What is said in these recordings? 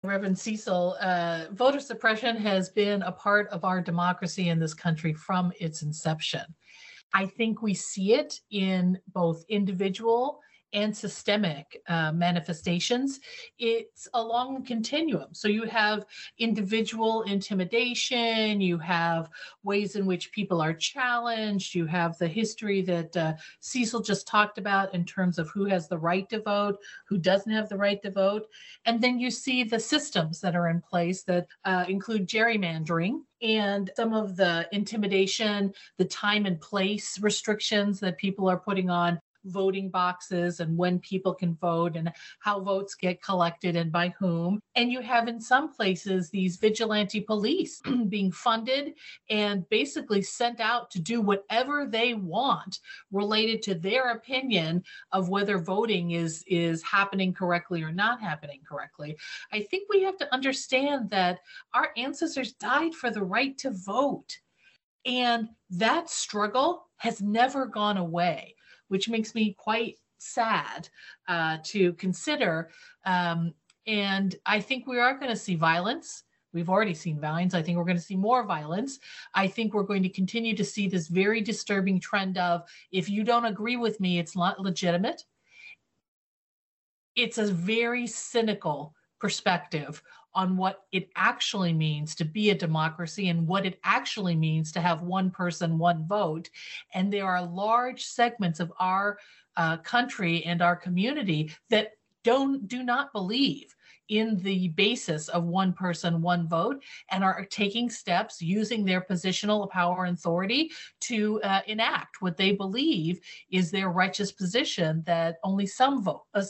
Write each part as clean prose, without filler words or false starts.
Reverend Cecil, voter suppression has been a part of our democracy in this country from its inception. I think we see it in both individual and systemic manifestations. It's a long continuum. So you have individual intimidation, you have ways in which people are challenged, you have the history that Cecil just talked about in terms of who has the right to vote, who doesn't have the right to vote. And then you see the systems that are in place that include gerrymandering and some of the intimidation, the time and place restrictions that people are putting on voting boxes and when people can vote and how votes get collected and by whom. And you have in some places these vigilante police being funded and basically sent out to do whatever they want related to their opinion of whether voting is happening correctly or not happening correctly. I think we have to understand that our ancestors died for the right to vote. And that struggle has never gone away, which makes me quite sad to consider. And I think we are going to see violence. We've already seen violence. I think we're going to see more violence. I think we're going to continue to see this very disturbing trend of, if you don't agree with me, it's not legitimate. It's a very cynical perspective on what it actually means to be a democracy and what it actually means to have one person, one vote. And there are large segments of our country and our community that do not believe in the basis of one person, one vote, and are taking steps using their positional power and authority to enact what they believe is their righteous position, that only some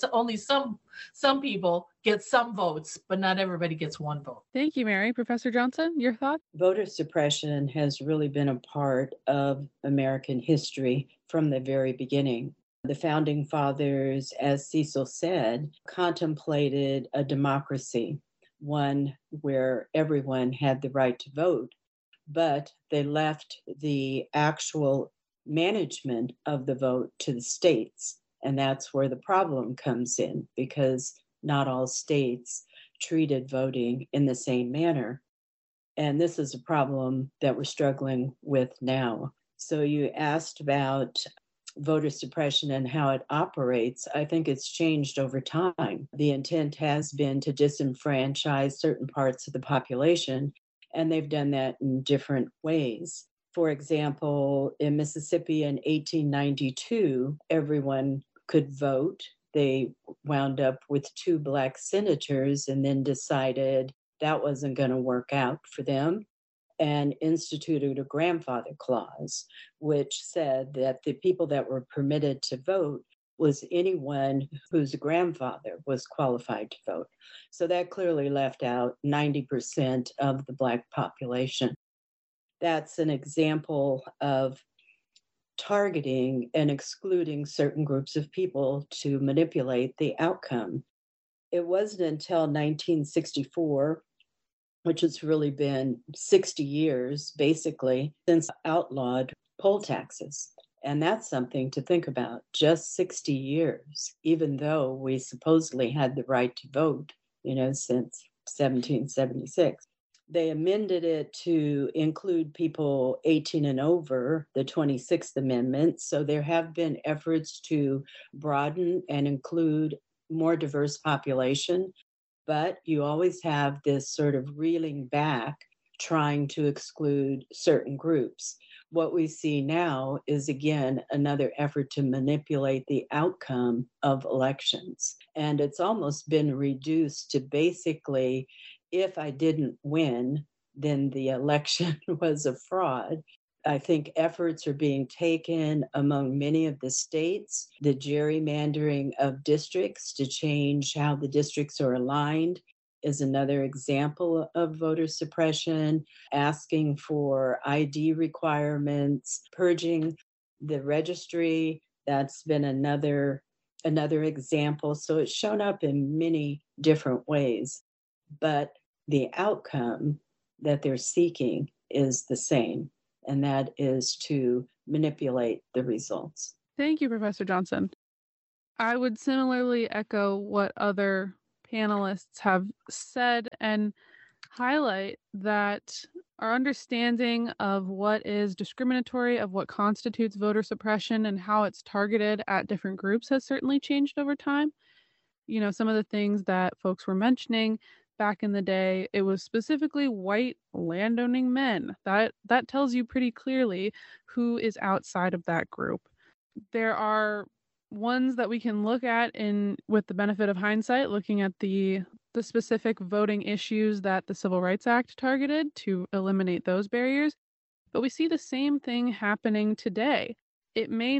people get some votes, but not everybody gets one vote. Thank you, Mary. Professor Johnson, your thoughts? Voter suppression has really been a part of American history from the very beginning. The founding fathers, as Cecil said, contemplated a democracy, one where everyone had the right to vote, but they left the actual management of the vote to the states. And that's where the problem comes in, because not all states treated voting in the same manner. And this is a problem that we're struggling with now. So you asked about voter suppression and how it operates. I think it's changed over time. The intent has been to disenfranchise certain parts of the population, and they've done that in different ways. For example, in Mississippi in 1892, everyone could vote. They wound up with 2 Black senators and then decided that wasn't going to work out for them, and instituted a grandfather clause, which said that the people that were permitted to vote was anyone whose grandfather was qualified to vote. So that clearly left out 90% of the Black population. That's an example of targeting and excluding certain groups of people to manipulate the outcome. It wasn't until 1964, which has really been 60 years, basically, since outlawed poll taxes. And that's something to think about, just 60 years, even though we supposedly had the right to vote, since 1776. They amended it to include people 18 and over, the 26th Amendment. So there have been efforts to broaden and include more diverse population. But you always have this sort of reeling back, trying to exclude certain groups. What we see now is, again, another effort to manipulate the outcome of elections. And it's almost been reduced to basically, if I didn't win, then the election was a fraud. I think efforts are being taken among many of the states, the gerrymandering of districts to change how the districts are aligned is another example of voter suppression, asking for ID requirements, purging the registry. That's been another example. So it's shown up in many different ways, but the outcome that they're seeking is the same. And that is to manipulate the results. Thank you, Professor Johnson. I would similarly echo what other panelists have said and highlight that our understanding of what is discriminatory, of what constitutes voter suppression, and how it's targeted at different groups has certainly changed over time. Some of the things that folks were mentioning back in the day, it was specifically white landowning men. That tells you pretty clearly who is outside of that group. There are ones that we can look at with the benefit of hindsight, looking at the specific voting issues that the Civil Rights Act targeted to eliminate those barriers. But we see the same thing happening today. It may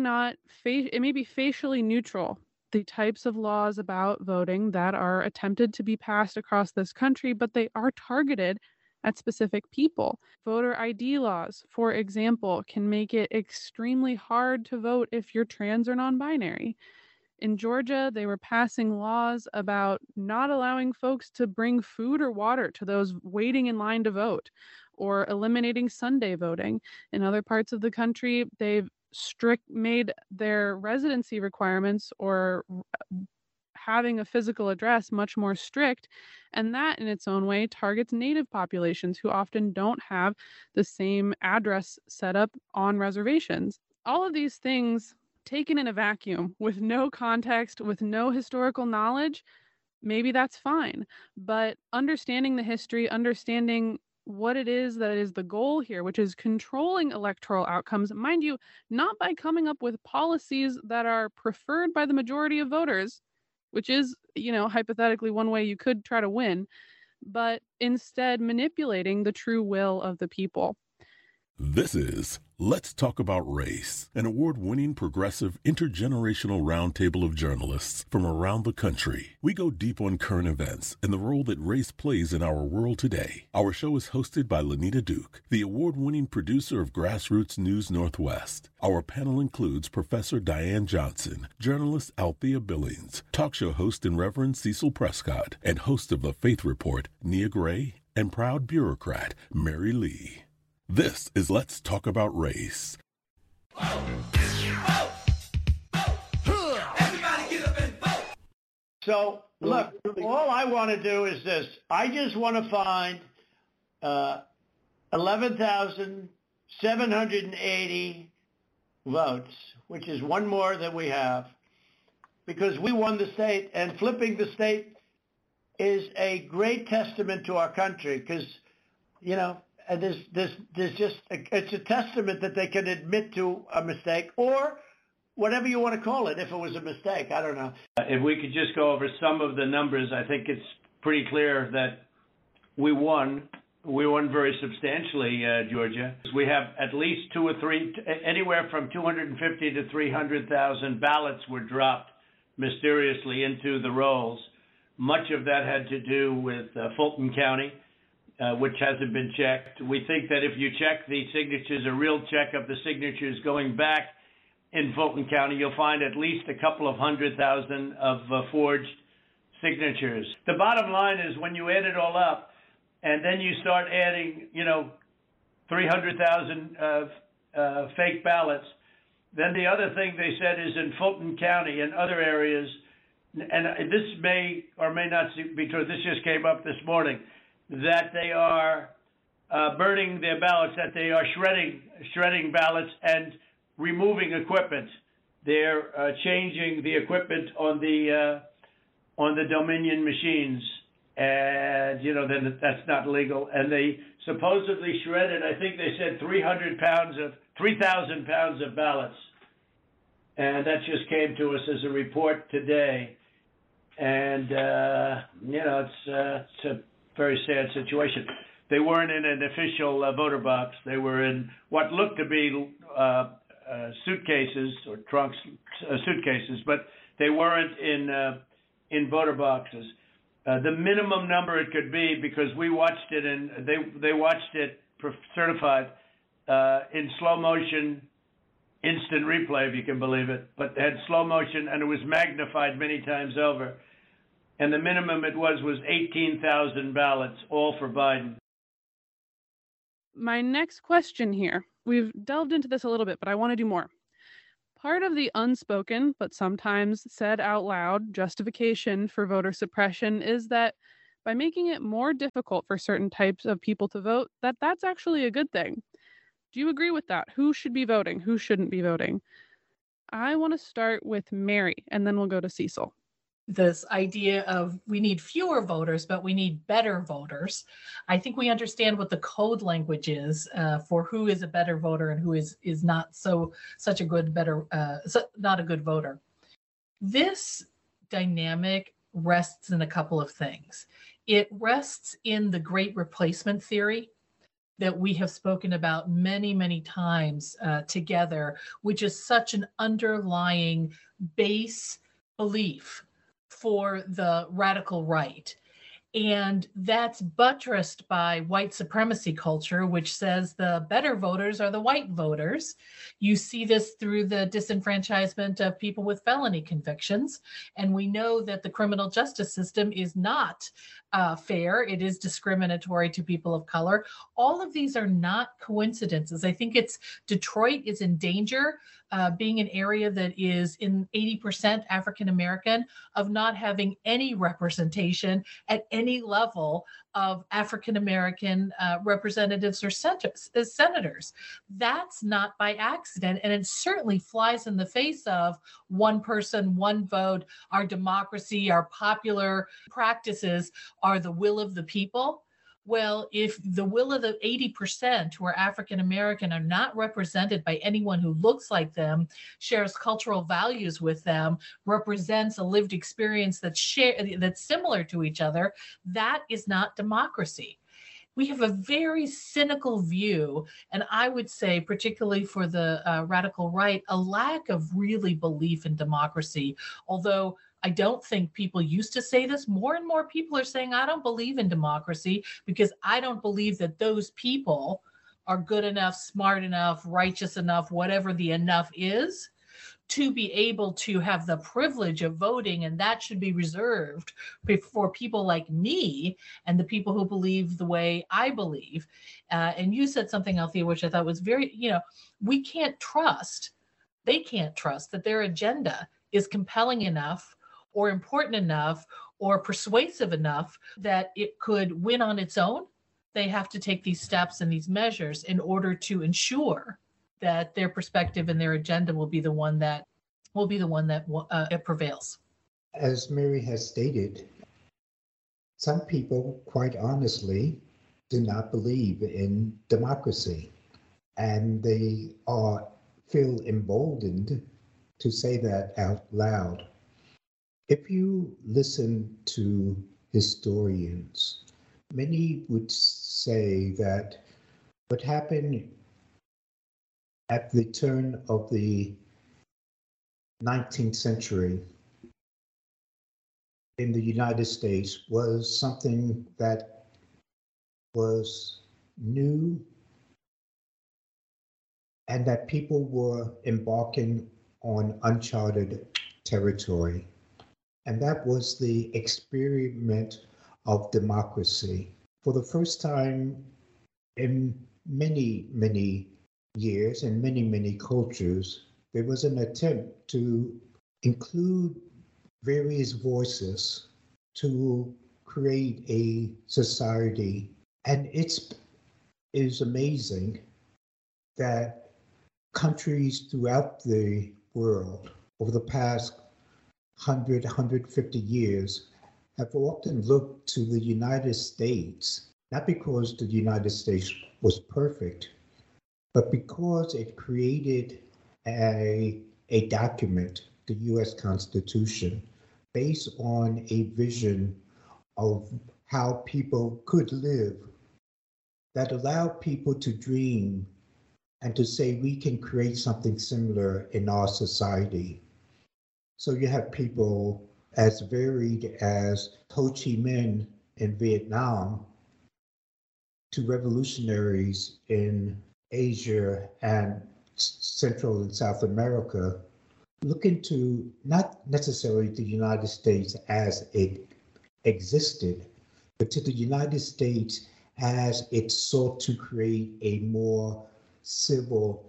be facially neutral, the types of laws about voting that are attempted to be passed across this country, but they are targeted at specific people. Voter ID laws, for example, can make it extremely hard to vote if you're trans or non-binary. In Georgia, they were passing laws about not allowing folks to bring food or water to those waiting in line to vote, or eliminating Sunday voting. In other parts of the country, they've made their residency requirements or having a physical address much more strict, and that in its own way targets Native populations who often don't have the same address set up on reservations. All of these things taken in a vacuum with no context, with no historical knowledge, maybe that's fine. But understanding the history, understanding what it is that is the goal here, which is controlling electoral outcomes, mind you, not by coming up with policies that are preferred by the majority of voters, which is, hypothetically one way you could try to win, but instead manipulating the true will of the people. This is Let's Talk About Race, an award-winning progressive intergenerational roundtable of journalists from around the country. We go deep on current events and the role that race plays in our world today. Our show is hosted by Lanita Duke, the award-winning producer of Grassroots News Northwest. Our panel includes Professor Diane Johnson, journalist Althea Billings, talk show host and Reverend Cecil Prescott, and host of The Faith Report, Nia Gray, and proud bureaucrat, Mary Lee. This is Let's Talk About Race. So, look, all I want to do is this. I just want to find 11,780 votes, which is one more than we have, because we won the state, and flipping the state is a great testament to our country, because, there's just it's a testament that they can admit to a mistake, or whatever you want to call it, if it was a mistake. I don't know. If we could just go over some of the numbers, I think it's pretty clear that we won. We won very substantially, Georgia. We have at least two or three, anywhere from 250 to 300,000 ballots were dropped mysteriously into the rolls. Much of that had to do with Fulton County, which hasn't been checked. We think that if you check the signatures, a real check of the signatures going back in Fulton County, you'll find at least a couple of 100,000 of forged signatures. The bottom line is when you add it all up, and then you start adding, 300,000 fake ballots, then the other thing they said is in Fulton County and other areas, and this may or may not be true, this just came up this morning, that they are burning their ballots, that they are shredding ballots and removing equipment. They're changing the equipment on the Dominion machines, and then that's not legal. And they supposedly shredded, I think they said 3,000 pounds of ballots, and that just came to us as a report today. And it's a very sad situation. They weren't in an official voter box. They were in what looked to be suitcases or trunks, suitcases, but they weren't in voter boxes. The minimum number it could be, because we watched it and they watched it certified in slow motion, instant replay, if you can believe it, but had slow motion, and it was magnified many times over. And the minimum it was 18,000 ballots, all for Biden. My next question here, we've delved into this a little bit, but I want to do more. Part of the unspoken, but sometimes said out loud, justification for voter suppression is that by making it more difficult for certain types of people to vote, that's actually a good thing. Do you agree with that? Who should be voting? Who shouldn't be voting? I want to start with Mary, and then we'll go to Cecil. This idea of we need fewer voters, but we need better voters. I think we understand what the code language is for who is a better voter and who is not such a good not a good voter. This dynamic rests in a couple of things. It rests in the great replacement theory that we have spoken about many, many times together, which is such an underlying base belief for the radical right. And that's buttressed by white supremacy culture, which says the better voters are the white voters. You see this through the disenfranchisement of people with felony convictions. And we know that the criminal justice system is not fair. It is discriminatory to people of color. All of these are not coincidences. I think Detroit is in danger, being an area that is in 80% African American, of not having any representation at any level of African American representatives or senators. That's not by accident, and it certainly flies in the face of one person, one vote. Our democracy, our popular practices are the will of the people. Well, if the will of the 80% who are African American are not represented by anyone who looks like them, shares cultural values with them, represents a lived experience that's similar to each other, that is not democracy. We have a very cynical view, and I would say, particularly for the radical right, a lack of really belief in democracy. Although I don't think people used to say this. More and more people are saying, I don't believe in democracy because I don't believe that those people are good enough, smart enough, righteous enough, whatever the enough is, to be able to have the privilege of voting. And that should be reserved for people like me and the people who believe the way I believe. And you said something, Althea, which I thought was very, they can't trust that their agenda is compelling enough or important enough or persuasive enough that it could win on its own. They have to take these steps and these measures in order to ensure that their perspective and their agenda will be the one that prevails. As Mary has stated, some people, quite honestly, do not believe in democracy, and they feel emboldened to say that out loud. If you listen to historians, many would say that what happened at the turn of the 19th century in the United States was something that was new and that people were embarking on uncharted territory. And that was the experiment of democracy. For the first time in many, many years and many, many cultures, there was an attempt to include various voices to create a society. And it is amazing that countries throughout the world over the past 100, 150 years have often looked to the United States, not because the United States was perfect, but because it created a document, the U.S. Constitution, based on a vision of how people could live that allowed people to dream and to say we can create something similar in our society. So you have people as varied as Ho Chi Minh in Vietnam to revolutionaries in Asia and Central and South America, looking to not necessarily the United States as it existed, but to the United States as it sought to create a more civil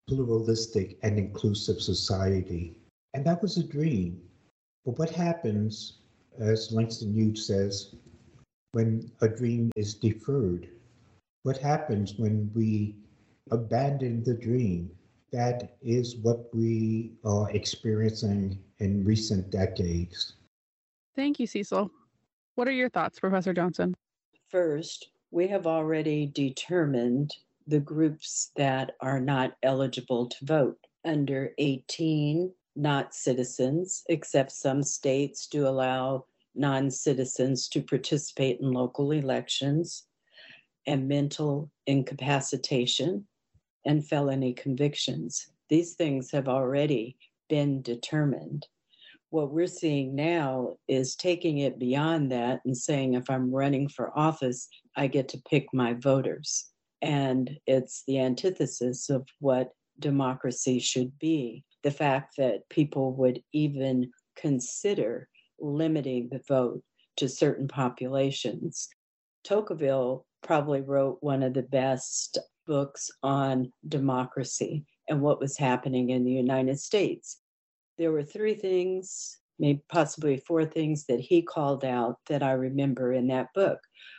pluralistic, and inclusive society. And that was a dream. But what happens, as Langston Hughes says, when a dream is deferred? What happens when we abandon the dream? That is what we are experiencing in recent decades. Thank you, Cecil. What are your thoughts, Professor Johnson? First, we have already determined the groups that are not eligible to vote. Under 18, not citizens, except some states do allow non-citizens to participate in local elections, and mental incapacitation and felony convictions. These things have already been determined. What we're seeing now is taking it beyond that and saying, if I'm running for office, I get to pick my voters. And it's the antithesis of what democracy should be. The fact that people would even consider limiting the vote to certain populations. Tocqueville probably wrote one of the best books on democracy and what was happening in the United States. There were 3 things, maybe possibly 4 things that he called out that I remember in that book.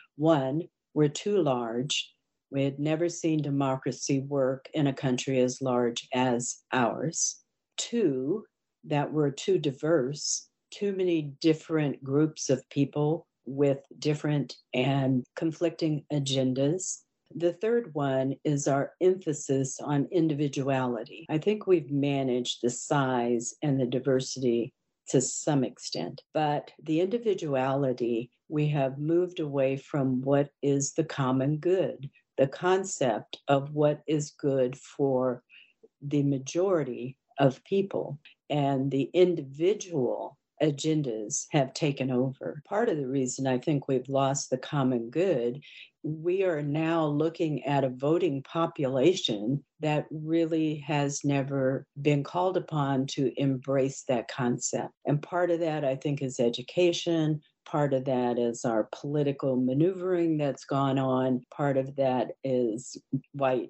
1, we're too large. We had never seen democracy work in a country as large as ours. 2, that we're too diverse, too many different groups of people with different and conflicting agendas. The third one is our emphasis on individuality. I think we've managed the size and the diversity to some extent, but the individuality, we have moved away from what is the common good, the concept of what is good for the majority of people, and the individual agendas have taken over. Part of the reason I think we've lost the common good, we are now looking at a voting population that really has never been called upon to embrace that concept. And part of that, I think, is education. Part of that is our political maneuvering that's gone on. Part of that is white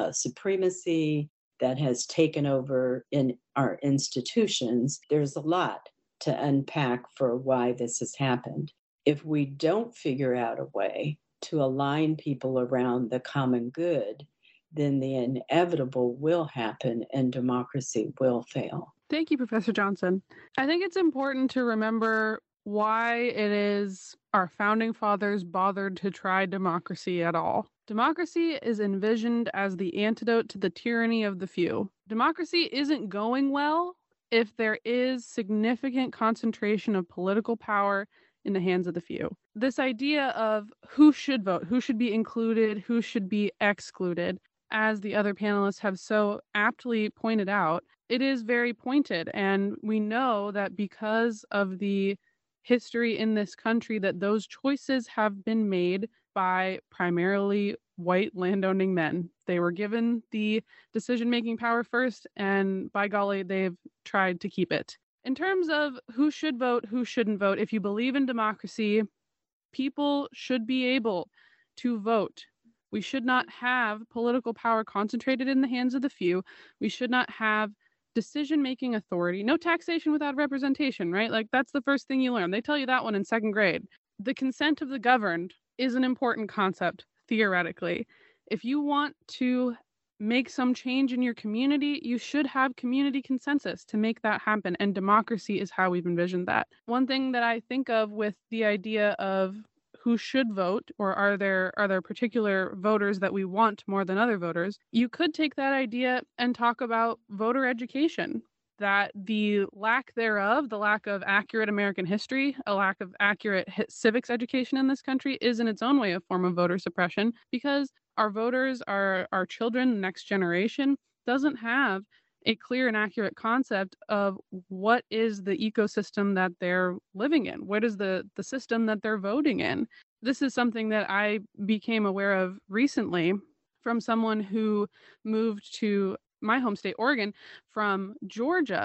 supremacy that has taken over in our institutions. There's a lot to unpack for why this has happened. If we don't figure out a way to align people around the common good, then the inevitable will happen and democracy will fail. Thank you, Professor Johnson. I think it's important to remember why it is our founding fathers bothered to try democracy at all. Democracy is envisioned as the antidote to the tyranny of the few. Democracy isn't going well if there is significant concentration of political power in the hands of the few. This idea of who should vote, who should be included, who should be excluded, as the other panelists have so aptly pointed out, it is very pointed. And we know that because of the history in this country, that those choices have been made by primarily white landowning men. They were given the decision-making power first, and by golly, they've tried to keep it. In terms of who should vote, who shouldn't vote, if you believe in democracy, people should be able to vote. We should not have political power concentrated in the hands of the few. We should not have decision-making authority. No taxation without representation, right? Like, that's the first thing you learn. They tell you that one in 2nd grade. The consent of the governed is an important concept, theoretically. If you want to make some change in your community, you should have community consensus to make that happen. And democracy is how we've envisioned that. One thing that I think of with the idea of who should vote, or are there particular voters that we want more than other voters, you could take that idea and talk about voter education. That the lack thereof, the lack of accurate American history, a lack of accurate civics education in this country is in its own way a form of voter suppression, because our voters, our children, the next generation, doesn't have a clear and accurate concept of what is the ecosystem that they're living in. What is the system that they're voting in? This is something that I became aware of recently from someone who moved to my home state, Oregon, from Georgia,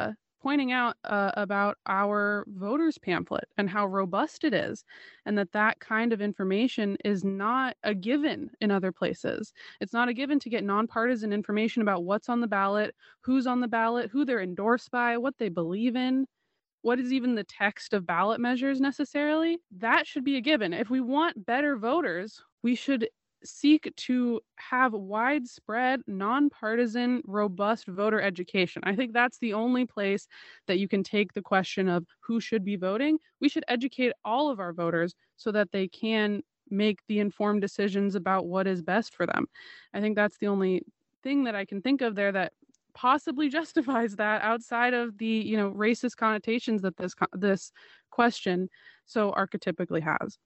pointing out about our voters pamphlet and how robust it is, and that kind of information is not a given in other places. It's not a given to get nonpartisan information about what's on the ballot, who's on the ballot, who they're endorsed by, what they believe in, what is even the text of ballot measures necessarily. That should be a given. If we want better voters, we should seek to have widespread, nonpartisan, robust voter education. I think that's the only place that you can take the question of who should be voting. We should educate all of our voters so that they can make the informed decisions about what is best for them. I think that's the only thing that I can think of there that possibly justifies that outside of the, racist connotations that this question so archetypically has.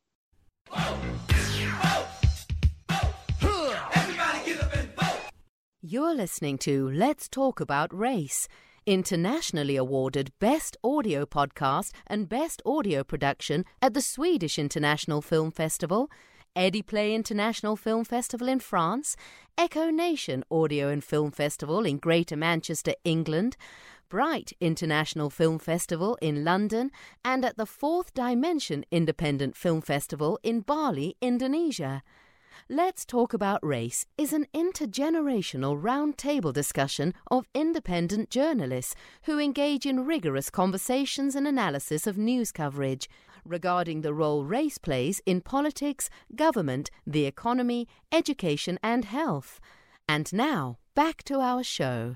You're listening to Let's Talk About Race, internationally awarded Best Audio Podcast and Best Audio Production at the Swedish International Film Festival, Ediplay International Film Festival in France, Echo Nation Audio and Film Festival in Greater Manchester, England, Bright International Film Festival in London, and at the Fourth Dimension Independent Film Festival in Bali, Indonesia. Let's Talk About Race is an intergenerational roundtable discussion of independent journalists who engage in rigorous conversations and analysis of news coverage regarding the role race plays in politics, government, the economy, education and health. And now, back to our show.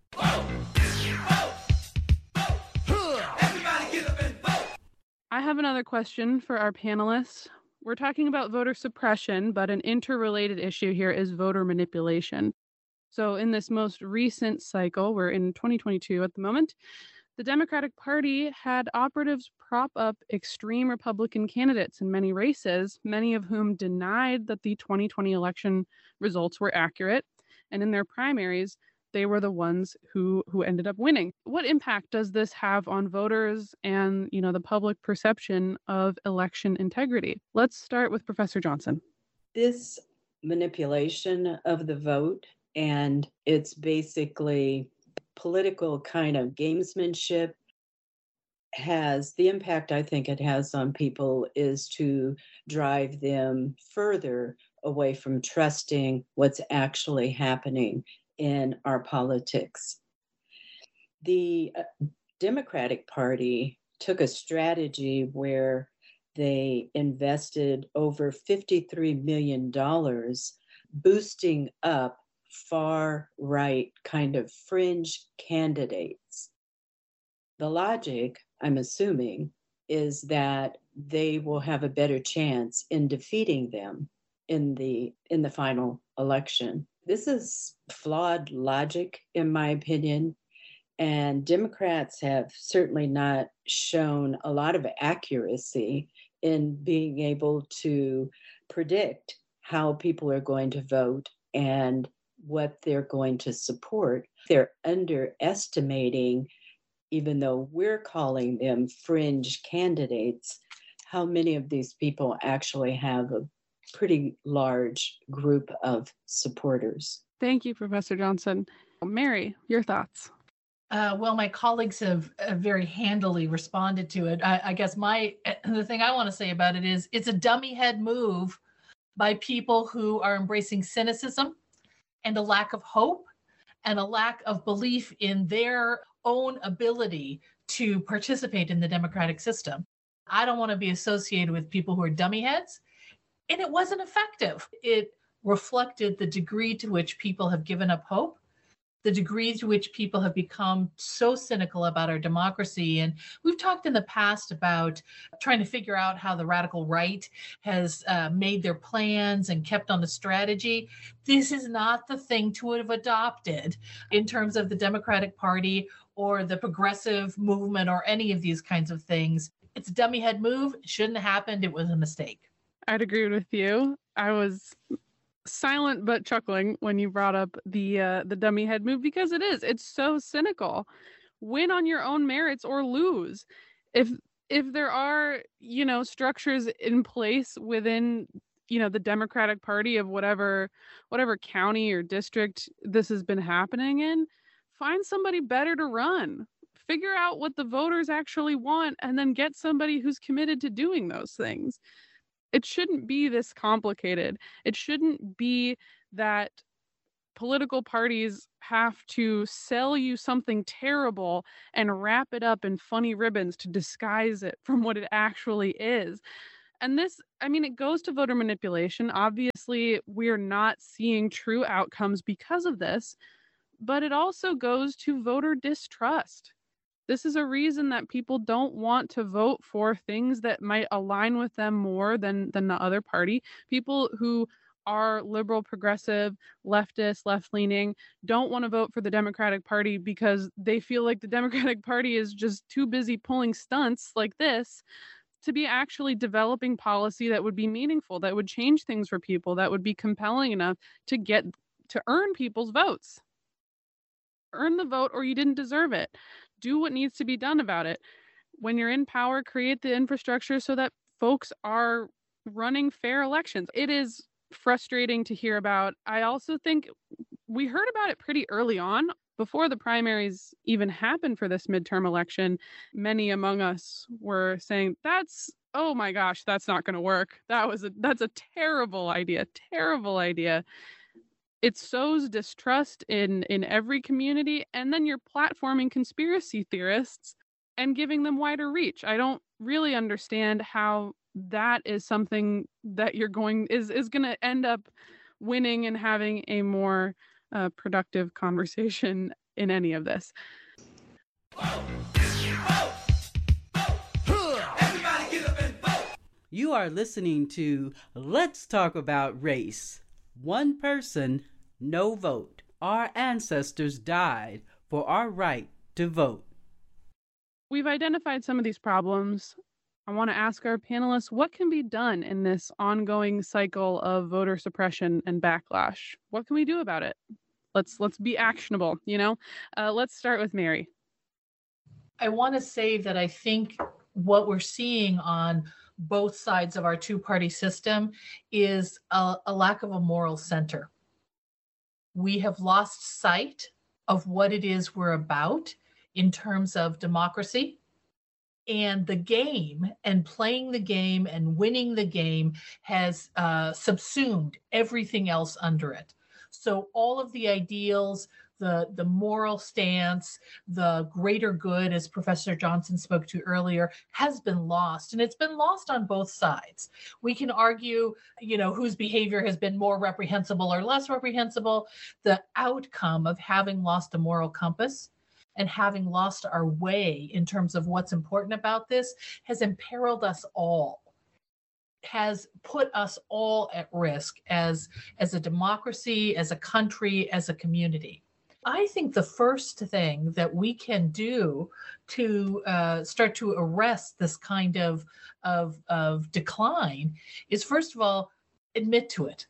I have another question for our panelists. We're talking about voter suppression, but an interrelated issue here is voter manipulation. So in this most recent cycle, we're in 2022 at the moment, the Democratic Party had operatives prop up extreme Republican candidates in many races, many of whom denied that the 2020 election results were accurate. And in their primaries, they were the ones who ended up winning. What impact does this have on voters and, the public perception of election integrity? Let's start with Professor Johnson. This manipulation of the vote, and it's basically political kind of gamesmanship, has the impact I think it has on people is to drive them further away from trusting what's actually happening in our politics. The Democratic Party took a strategy where they invested over $53 million boosting up far-right kind of fringe candidates. The logic, I'm assuming, is that they will have a better chance in defeating them in the final election. This is flawed logic, in my opinion, and Democrats have certainly not shown a lot of accuracy in being able to predict how people are going to vote and what they're going to support. They're underestimating, even though we're calling them fringe candidates, how many of these people actually have a pretty large group of supporters. Thank you, Professor Johnson. Mary, your thoughts? Well, my colleagues have very handily responded to it. I guess the thing I want to say about it is it's a dummy head move by people who are embracing cynicism and a lack of hope and a lack of belief in their own ability to participate in the democratic system. I don't want to be associated with people who are dummy heads. And it wasn't effective. It reflected the degree to which people have given up hope, the degree to which people have become so cynical about our democracy. And we've talked in the past about trying to figure out how the radical right has made their plans and kept on a strategy. This is not the thing to have adopted in terms of the Democratic Party or the progressive movement or any of these kinds of things. It's a dummy head move. It shouldn't have happened. It was a mistake. I'd agree with you. I was silent but chuckling when you brought up the dummy head move because it's so cynical. Win on your own merits or lose. If there are, structures in place within, the Democratic Party of whatever county or district this has been happening in, find somebody better to run. figure out what the voters actually want and then get somebody who's committed to doing those things. It shouldn't be this complicated. It shouldn't be that political parties have to sell you something terrible and wrap it up in funny ribbons to disguise it from what it actually is. And this, I mean, it goes to voter manipulation. Obviously, we're not seeing true outcomes because of this, but it also goes to voter distrust. This is a reason that people don't want to vote for things that might align with them more than the other party. People who are liberal, progressive, leftist, left-leaning, don't want to vote for the Democratic Party because they feel like the Democratic Party is just too busy pulling stunts like this to be actually developing policy that would be meaningful, that would change things for people, that would be compelling enough to earn people's votes. Earn the vote or you didn't deserve it. Do what needs to be done about it. When you're in power, create the infrastructure so that folks are running fair elections. It is frustrating to hear about. I also think we heard about it pretty early on. Before the primaries even happened for this midterm election, many among us were saying, oh my gosh, that's not going to work. That's a terrible idea. It sows distrust in every community, and then you're platforming conspiracy theorists and giving them wider reach. I don't really understand how that is something that is going to end up winning and having a more productive conversation in any of this. You are listening to Let's Talk About Race. One person, no vote. Our ancestors died for our right to vote. We've identified some of these problems. I want to ask our panelists, what can be done in this ongoing cycle of voter suppression and backlash? What can we do about it? Let's be actionable, Let's start with Mary. I want to say that I think what we're seeing on both sides of our two-party system is a lack of a moral center. We have lost sight of what it is we're about in terms of democracy. And the game and playing the game and winning the game has subsumed everything else under it. So all of the ideals, the moral stance, the greater good, as Professor Johnson spoke to earlier, has been lost. And it's been lost on both sides. We can argue, whose behavior has been more reprehensible or less reprehensible. The outcome of having lost a moral compass and having lost our way in terms of what's important about this has imperiled us all, has put us all at risk as a democracy, as a country, as a community. I think the first thing that we can do to start to arrest this kind of decline is, first of all, admit to it,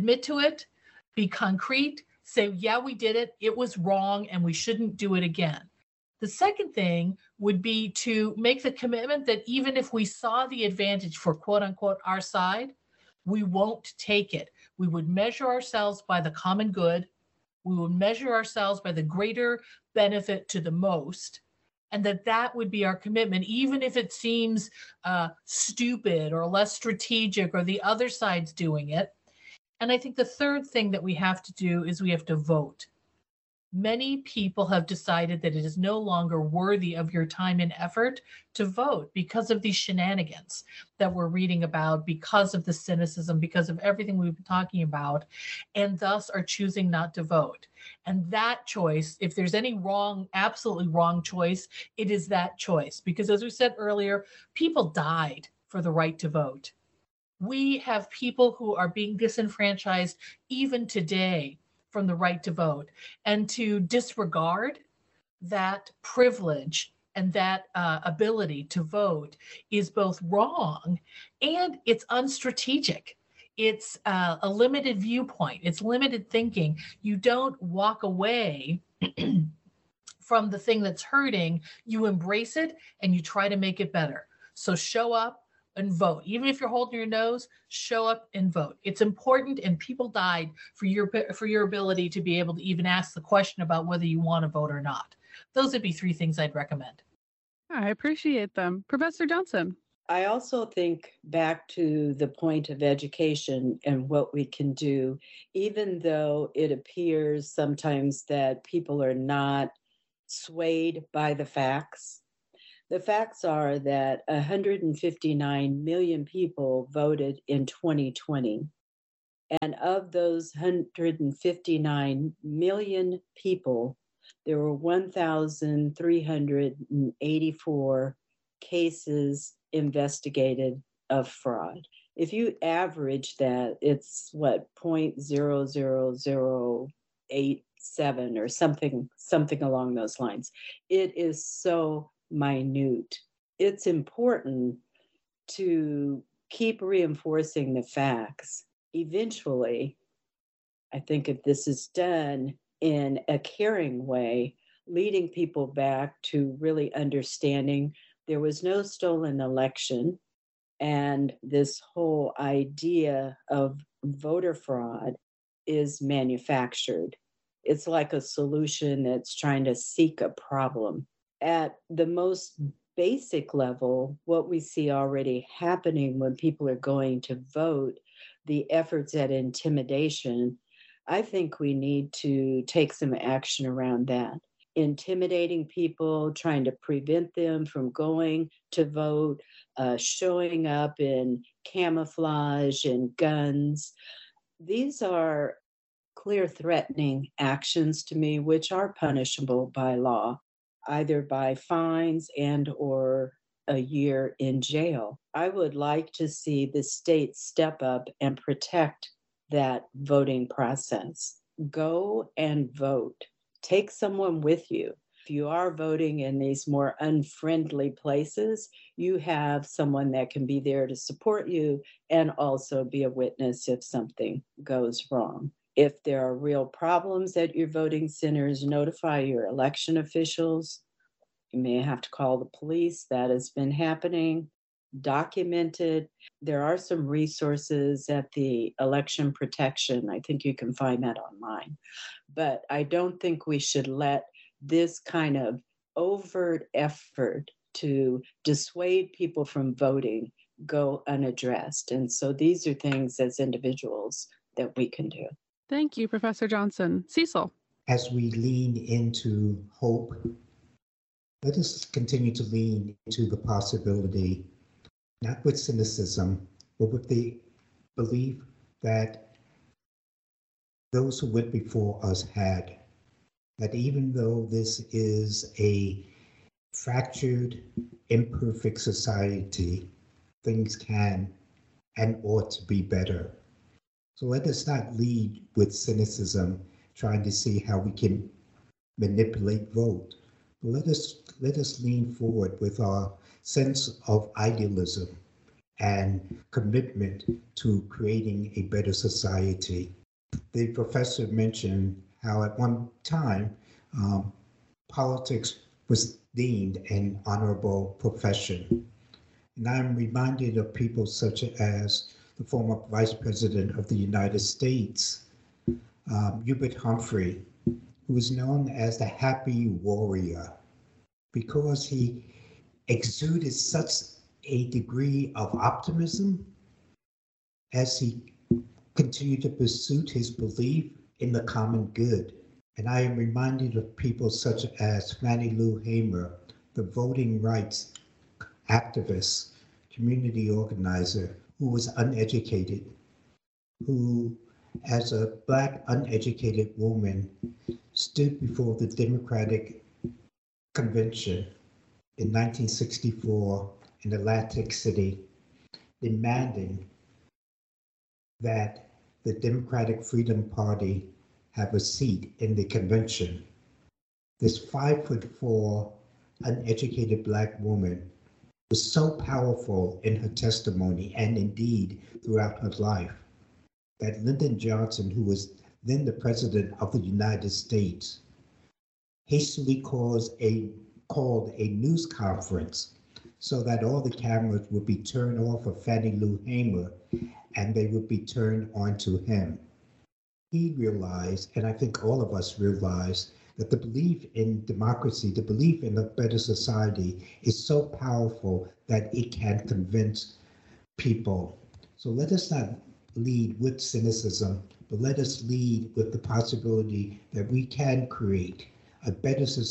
be concrete, say, yeah, we did it. It was wrong and we shouldn't do it again. The second thing would be to make the commitment that even if we saw the advantage for quote unquote our side, we won't take it. We would measure ourselves by the common good. We would measure ourselves by the greater benefit to the most. And that would be our commitment, even if it seems stupid or less strategic or the other side's doing it. And I think the third thing that we have to do is we have to vote. Many people have decided that it is no longer worthy of your time and effort to vote because of these shenanigans that we're reading about, because of the cynicism, because of everything we've been talking about, and thus are choosing not to vote. And that choice, if there's any wrong, absolutely wrong choice, it is that choice. Because as we said earlier, people died for the right to vote. We have people who are being disenfranchised even today from the right to vote, and to disregard that privilege and that ability to vote is both wrong and it's unstrategic. It's a limited viewpoint. It's limited thinking. You don't walk away from the thing that's hurting. You embrace it and you try to make it better. So show up and vote. Even if you're holding your nose, show up and vote. It's important, and people died for your ability to be able to even ask the question about whether you want to vote or not. Those would be three things I'd recommend. I appreciate them. Professor Johnson. I also think back to the point of education and what we can do, even though it appears sometimes that people are not swayed by the facts. The facts are that 159 million people voted in 2020. And of those 159 million people, there were 1,384 cases investigated of fraud. If you average that, it's what, 0.00087 or something along those lines. It is so minute. It's important to keep reinforcing the facts. Eventually, I think if this is done in a caring way, leading people back to really understanding there was no stolen election, and this whole idea of voter fraud is manufactured. It's like a solution that's trying to seek a problem. At the most basic level, what we see already happening when people are going to vote, the efforts at intimidation, I think we need to take some action around that. Intimidating people, trying to prevent them from going to vote, showing up in camouflage and guns. These are clear threatening actions to me, which are punishable by law, either by fines and or a year in jail. I would like to see the state step up and protect that voting process. Go and vote. Take someone with you. If you are voting in these more unfriendly places, you have someone that can be there to support you and also be a witness if something goes wrong. If there are real problems at your voting centers, notify your election officials. You may have to call the police. That has been happening. Documented. There are some resources at the election protection. I think you can find that online. But I don't think we should let this kind of overt effort to dissuade people from voting go unaddressed. And so these are things as individuals that we can do. Thank you, Professor Johnson. Cecil. As we lean into hope, let us continue to lean into the possibility, not with cynicism, but with the belief that those who went before us had, that even though this is a fractured, imperfect society, things can and ought to be better. So let us not lead with cynicism, trying to see how we can manipulate vote. But let us lean forward with our sense of idealism and commitment to creating a better society. The professor mentioned how at one time politics was deemed an honorable profession. And I'm reminded of people such as the former Vice President of the United States, Hubert Humphrey, who was known as the Happy Warrior because he exuded such a degree of optimism as he continued to pursue his belief in the common good. And I am reminded of people such as Fannie Lou Hamer, the voting rights activist, community organizer, who was uneducated, who, as a Black uneducated woman, stood before the Democratic Convention in 1964 in Atlantic City, demanding that the Democratic Freedom Party have a seat in the convention. This 5'4" uneducated Black woman was so powerful in her testimony and indeed throughout her life that Lyndon Johnson, who was then the President of the United States, hastily called a news conference so that all the cameras would be turned off of Fannie Lou Hamer and they would be turned on to him. He realized, and I think all of us realized, that the belief in democracy, the belief in a better society is so powerful that it can convince people. So let us not lead with cynicism, but let us lead with the possibility that we can create a better society